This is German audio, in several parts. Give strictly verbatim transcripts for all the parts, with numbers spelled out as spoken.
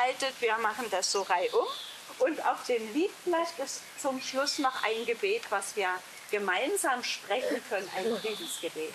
vorbereitet. Wir machen das so reihum. Und auf dem Liedblatt ist zum Schluss noch ein Gebet, was wir gemeinsam sprechen können, ein Friedensgebet.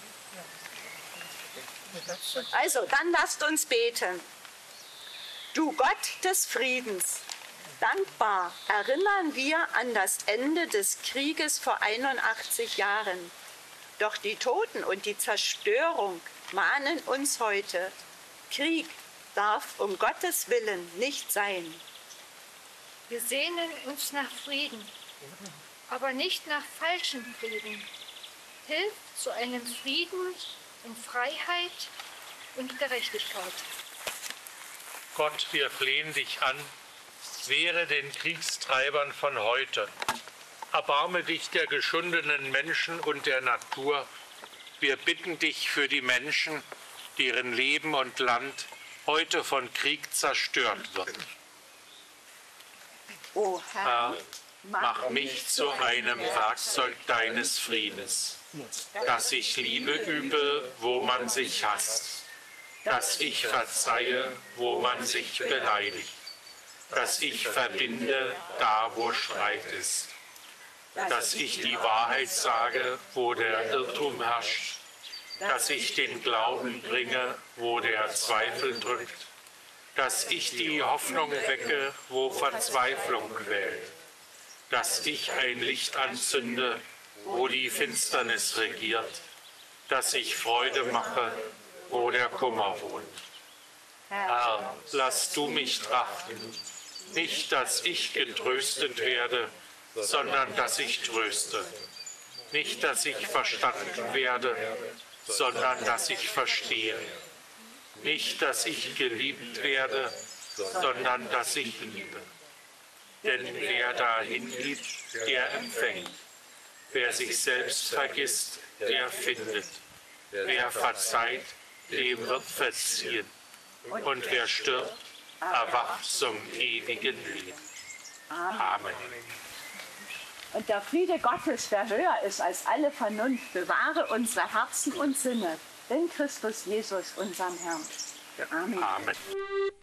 Also, dann lasst uns beten. Du Gott des Friedens, dankbar erinnern wir an das Ende des Krieges vor einundachtzig Jahren. Doch die Toten und die Zerstörung mahnen uns heute. Krieg darf um Gottes Willen nicht sein. Wir sehnen uns nach Frieden, aber nicht nach falschem Frieden. Hilf zu einem Frieden in Freiheit und Gerechtigkeit. Gott, wir flehen dich an, wehre den Kriegstreibern von heute. Erbarme dich der geschundenen Menschen und der Natur. Wir bitten dich für die Menschen, deren Leben und Land heute von Krieg zerstört wird. O Herr, mach mich zu einem Werkzeug deines Friedens, dass ich Liebe übe, wo man sich hasst, dass ich verzeihe, wo man sich beleidigt, dass ich verbinde, da wo Streit ist, dass ich die Wahrheit sage, wo der Irrtum herrscht, dass ich den Glauben bringe, wo der Zweifel drückt, dass ich die Hoffnung wecke, wo Verzweiflung quält, dass ich ein Licht anzünde, wo die Finsternis regiert, dass ich Freude mache, wo der Kummer wohnt. Herr, lass du mich trachten, nicht, dass ich getröstet werde, sondern dass ich tröste, nicht, dass ich verstanden werde, sondern dass ich verstehe, nicht, dass ich geliebt werde, sondern dass ich liebe. Denn wer dahin liebt, der empfängt. Wer sich selbst vergisst, der findet. Wer verzeiht, dem wird verziehen. Und wer stirbt, erwacht zum ewigen Leben. Amen. und der Friede Gottes, der höher ist als alle Vernunft, bewahre unsere Herzen und Sinne in Christus Jesus, unserem Herrn. Amen. Amen.